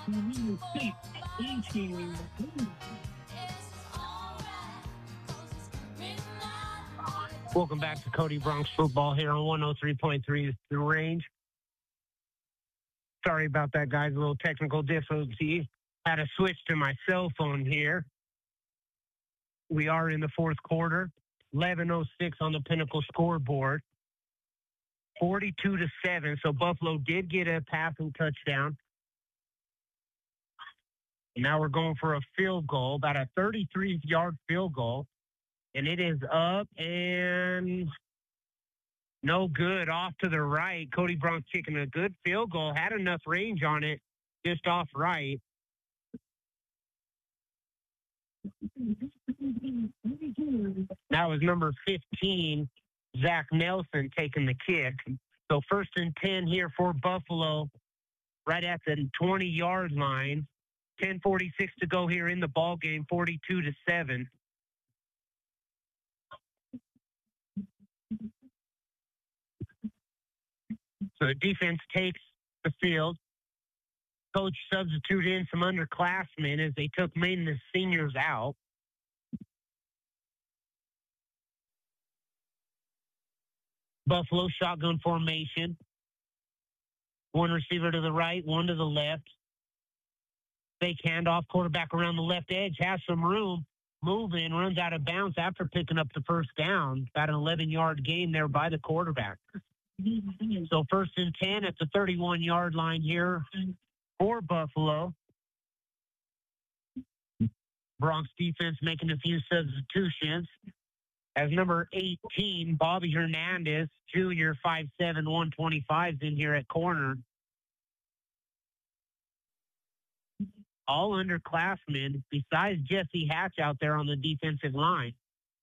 Welcome back to Cody Bronx Football here on 103.3 The Range. Sorry about that, guys. A little technical difficulty. Had to switch to my cell phone here. We are in the fourth quarter. 11:06 on the Pinnacle scoreboard. 42-7. So Buffalo did get a passing touchdown. Now we're going for a field goal, about a 33-yard field goal. And it is up and no good, off to the right. Cody Bronx kicking a good field goal. Had enough range on it, just off right. That was number 15, Zach Nelson, taking the kick. So 1st and 10 here for Buffalo, right at the 20-yard line. 10:46 to go here in the ball game, 42-7. So the defense takes the field. Coach substituted in some underclassmen as they took mainly the seniors out. Buffalo shotgun formation. One receiver to the right, one to the left. Fake handoff, quarterback around the left edge, has some room, moving, runs out of bounds after picking up the first down. About an 11-yard gain there by the quarterback. So 1st and 10 at the 31-yard line here for Buffalo. Bronx defense making a few substitutions. As number 18, Bobby Hernandez, junior, 5'7", 125, is in here at corner. All underclassmen, besides Jesse Hatch out there on the defensive line.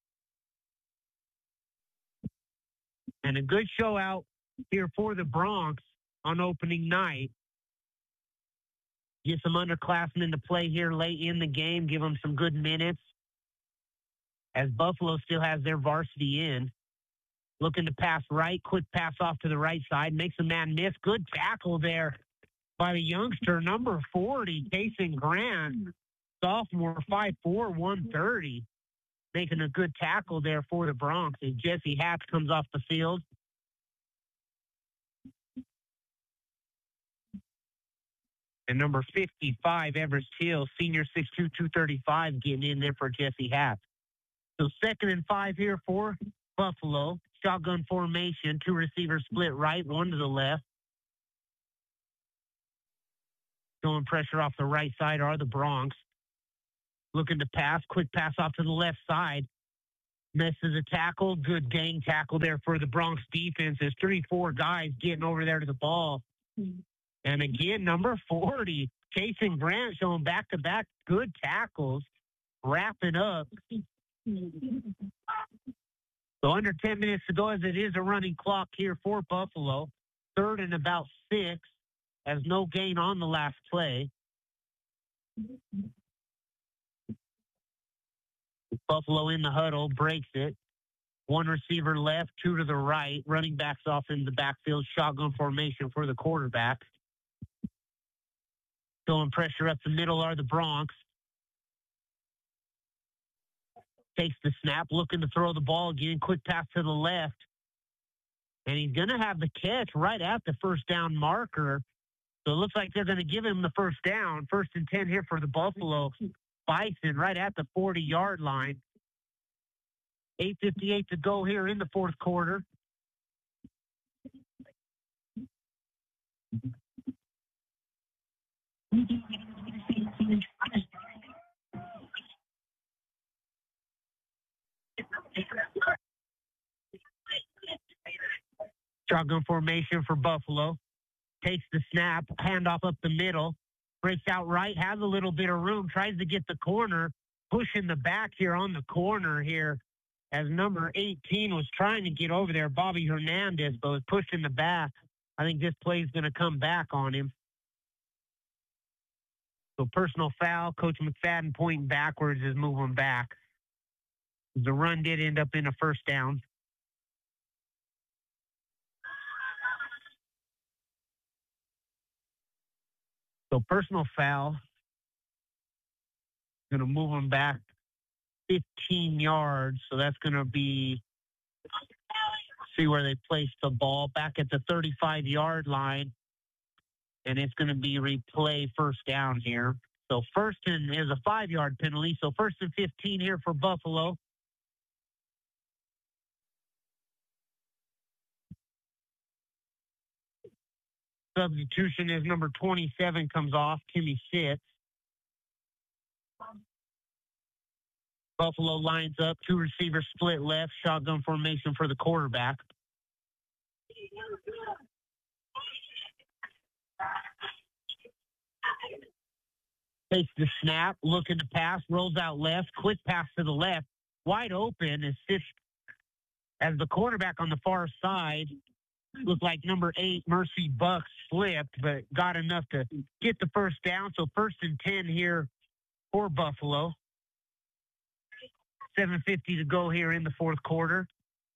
And a good show out here for the Bronx on opening night. Get some underclassmen to play here late in the game, give them some good minutes. As Buffalo still has their varsity in. Looking to pass right, quick pass off to the right side, makes a man miss. Good tackle there by the youngster, number 40, Kason Grant, sophomore, 5'4", 130. Making a good tackle there for the Bronx as Jesse Hatch comes off the field. And number 55, Everest Hill, senior, 6'2", 235, getting in there for Jesse Hatch. So 2nd and 5 here for Buffalo. Shotgun formation, 2 receivers split right, 1 to the left. Throwing pressure off the right side are the Bronx. Looking to pass, quick pass off to the left side. Misses a tackle, good gang tackle there for the Bronx defense. There's 3-4 guys getting over there to the ball. And again, number 40, Kason Grant showing back-to-back good tackles, wrapping up. So under 10 minutes to go as it is a running clock here for Buffalo. 3rd and about 6, as no gain on the last play. Buffalo in the huddle, breaks it. 1 receiver left, 2 to the right. Running backs off in the backfield, shotgun formation for the quarterback. Throwing pressure up the middle are the Bronx. Takes the snap, looking to throw the ball again. Quick pass to the left. And he's going to have the catch right at the first down marker. So it looks like they're going to give him the first down. 1st and 10 here for the Buffalo Bison right at the 40-yard line. 8:58 to go here in the fourth quarter. Shotgun formation for Buffalo. Takes the snap, handoff up the middle, breaks out right, has a little bit of room, tries to get the corner, pushing the back here on the corner here as number 18 was trying to get over there, Bobby Hernandez, but was pushed in the back. I think this play is going to come back on him. So personal foul, Coach McFadden pointing backwards is moving back. The run did end up in a first down. So personal foul. Going to move them back 15 yards. So that's going to be, see where they place the ball, back at the 35-yard line. And it's going to be replay first down here. So first and is a 5-yard penalty. So first and 15 here for Buffalo. Substitution is number 27 comes off, Timmy Sitz. Buffalo lines up, 2 receivers split left, shotgun formation for the quarterback. Takes the snap, looking to pass, rolls out left, quick pass to the left, wide open as the quarterback on the far side. Looked like number 8, Mercy Bucks, slipped, but got enough to get the first down. So first and 10 here for Buffalo. 7:50 to go here in the fourth quarter.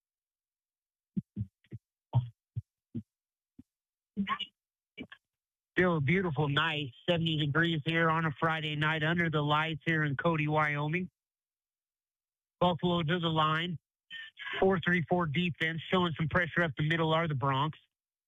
Still a beautiful night, 70 degrees here on a Friday night under the lights here in Cody, Wyoming. Buffalo to the line. 4-3-4 defense, showing some pressure up the middle are the Bronx.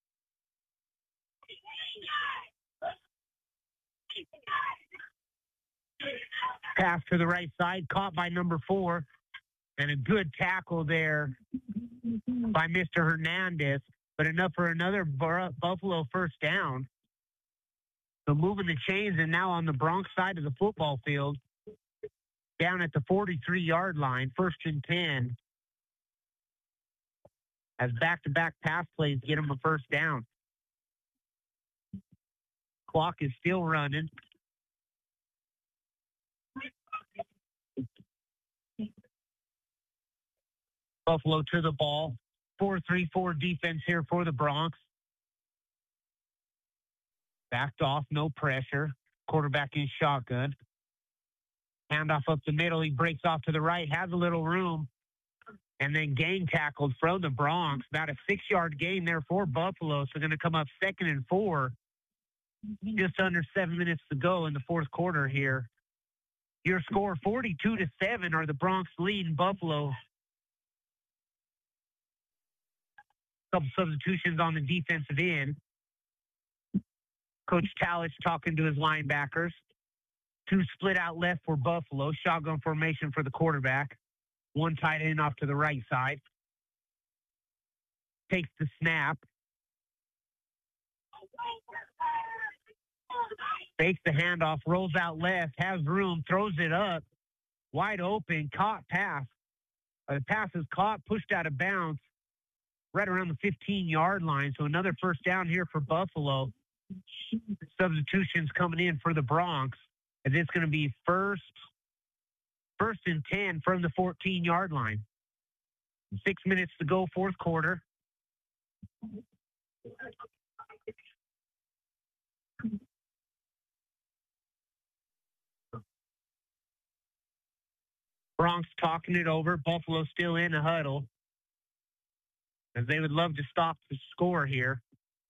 Pass to the right side, caught by number 4. And a good tackle there by Mr. Hernandez, but enough for another Buffalo first down. So moving the chains, and now on the Bronx side of the football field, down at the 43-yard line, first and 10. As back-to-back pass plays get them a first down. Clock is still running. Buffalo to the ball. 4-3-4 defense here for the Bronx. Backed off, no pressure. Quarterback in shotgun. Handoff up the middle. He breaks off to the right, has a little room, and then gang tackled from the Bronx. About a 6-yard gain there for Buffalo. So going to come up 2nd and 4. Just under 7 minutes to go in the fourth quarter here. Your score 42-7 are the Bronx leading Buffalo. Couple substitutions on the defensive end. Coach Talich talking to his linebackers. 2 split out left for Buffalo. Shotgun formation for the quarterback. 1 tight end off to the right side. Takes the snap. Fakes the handoff. Rolls out left. Has room. Throws it up. Wide open. Caught pass. The pass is caught. Pushed out of bounds. Right around the 15-yard line. So another first down here for Buffalo. Substitutions coming in for the Bronx. And it's going to be first and 10 from the 14-yard line. 6 minutes to go, fourth quarter. Bronx talking it over. Buffalo still in a huddle, as they would love to stop the score here.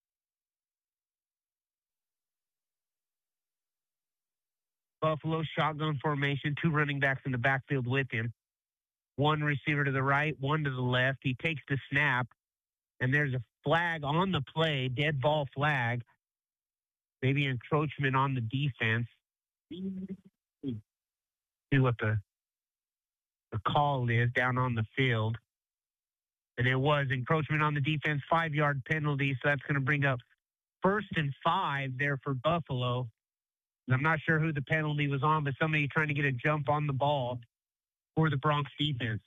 Buffalo shotgun formation, 2 running backs in the backfield with him. 1 receiver to the right, 1 to the left. He takes the snap, and there's a flag on the play, dead ball flag. Maybe encroachment on the defense. See what the call is down on the field. And it was encroachment on the defense, 5-yard penalty. So that's going to bring up first and 5 there for Buffalo. I'm not sure who the penalty was on, but somebody trying to get a jump on the ball for the Bronx defense.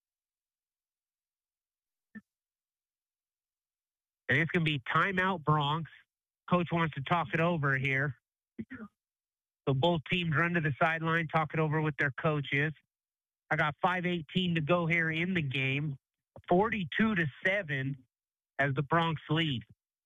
And it's going to be timeout Bronx. Coach wants to talk it over here. So both teams run to the sideline, talk it over with their coaches. I got 5:18 to go here in the game. 42-7 as the Bronx lead.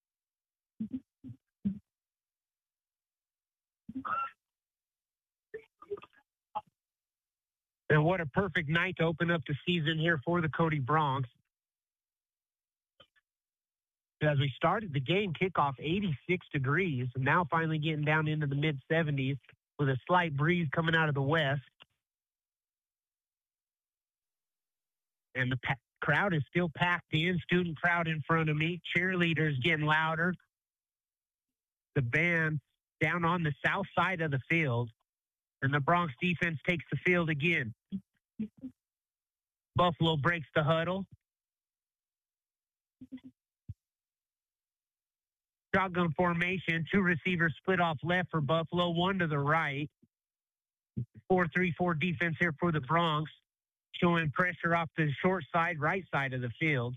And what a perfect night to open up the season here for the Cody Bronx. As we started the game, kickoff 86 degrees, and now finally getting down into the mid-70s with a slight breeze coming out of the west. And the crowd is still packed in, student crowd in front of me, cheerleaders getting louder. The band down on the south side of the field, and the Bronx defense takes the field again. Buffalo breaks the huddle. Shotgun formation, 2 receivers split off left for Buffalo, 1 to the right. 4-3-4 defense here for the Bronx, showing pressure off the short side, right side of the field.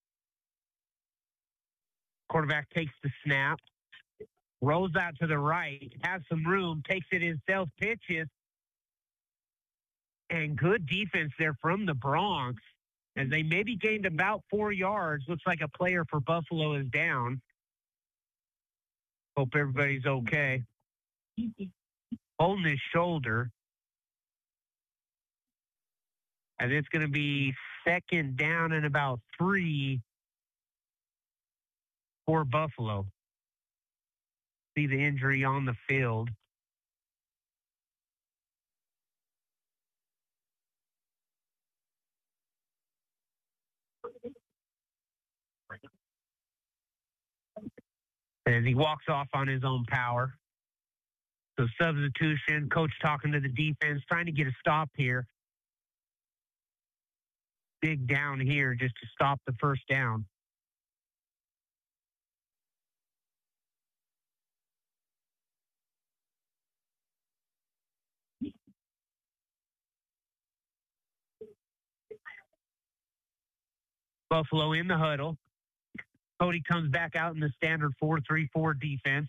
Quarterback takes the snap, rolls out to the right, has some room, takes it himself, pitches. And good defense there from the Bronx as they maybe gained about 4 yards. Looks like a player for Buffalo is down. Hope everybody's okay. Holding his shoulder. And it's going to be second down and about 3 for Buffalo. See the injury on the field. As he walks off on his own power. So substitution, coach talking to the defense, trying to get a stop here. Big down here just to stop the first down. Buffalo in the huddle. Cody comes back out in the standard 4-3-4 defense.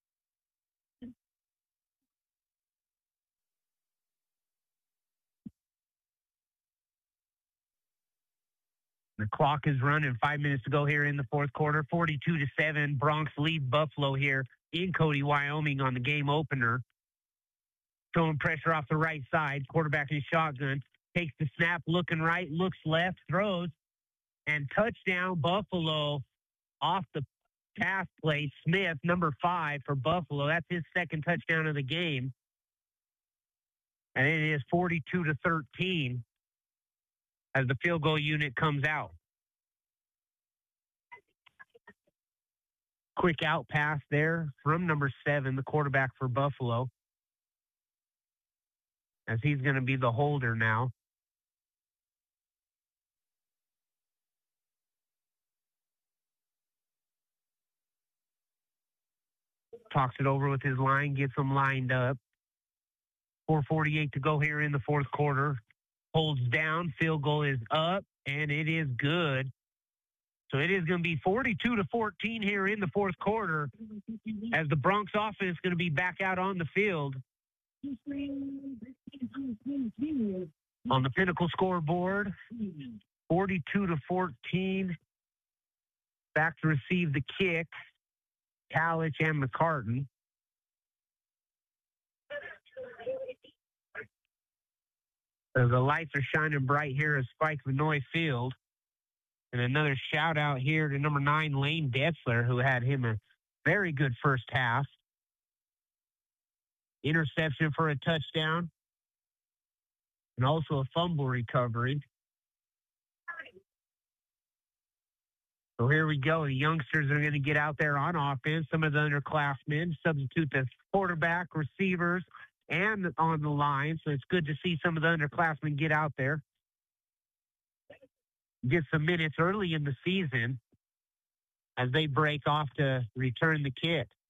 The clock is running, 5 minutes to go here in the fourth quarter. 42-7, Bronx lead Buffalo here in Cody, Wyoming on the game opener. Showing pressure off the right side. Quarterback in shotgun. Takes the snap, looking right, looks left, throws. And touchdown, Buffalo off the pass play. Smith, number 5 for Buffalo. That's his second touchdown of the game. And it is 42-13 as the field goal unit comes out. Quick out pass there from number 7, the quarterback for Buffalo. As he's going to be the holder now. Talks it over with his line, gets them lined up. 4:48 to go here in the fourth quarter. Holds down, field goal is up, and it is good. So it is going to be 42-14 here in the fourth quarter as the Bronx offense is going to be back out on the field. On the Pinnacle scoreboard, 42-14. Back to receive the kick. Kalich and McCartan. The lights are shining bright here at Spike Vanoy Field. And another shout out here to number 9, Lane Detzler, who had him a very good first half. Interception for a touchdown. And also a fumble recovery. So here we go. The youngsters are going to get out there on offense. Some of the underclassmen substitute the quarterback, receivers, and on the line. So it's good to see some of the underclassmen get out there. Get some minutes early in the season as they break off to return the kick.